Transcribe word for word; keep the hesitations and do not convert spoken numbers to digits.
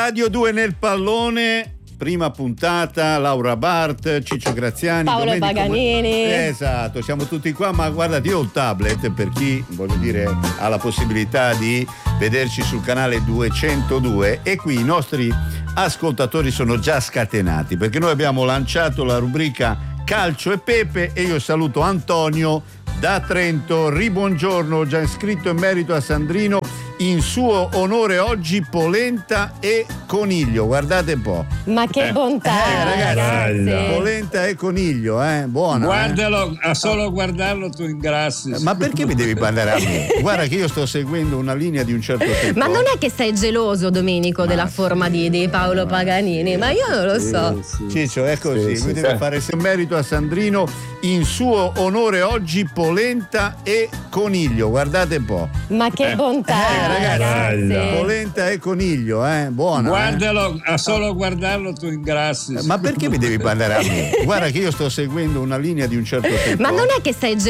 Radio due nel pallone, prima puntata, Laura Bart, Ciccio Graziani, Paolo Domenico Paganini. Esatto, siamo tutti qua, ma guardate, io ho il tablet per chi, voglio dire, ha la possibilità di vederci sul canale duecentodue e qui i nostri ascoltatori sono già scatenati perché noi abbiamo lanciato la rubrica Calcio e Pepe e io saluto Antonio da Trento. Ribuongiorno, già iscritto in merito a Sandrino, in suo onore oggi polenta e coniglio, guardate un po'. Ma che Eh. bontà, Eh, ragazzi, ragazzi. polenta e coniglio, eh, buona. Guardalo, a solo guardarlo tu ingrassi. eh. Ma perché mi devi parlare a me? Guarda che io sto seguendo una linea di un certo tipo. Ma non è che sei geloso, Domenico, della forma di, di Paolo Paganini, ma io non lo so. Ciccio, è così, Sì, lui sì, deve sì. fare in merito a Sandrino, in suo onore oggi polenta e coniglio, guardate un po'. Ma che Eh. bontà, Eh, ragazzi, ragazzi. polenta e coniglio, eh, buona. eh. Guardalo, a solo guardarlo tu ingrassi. Ma perché mi devi parlare a me? Guarda che io sto seguendo una linea di un certo tipo. Ma non è che sei geloso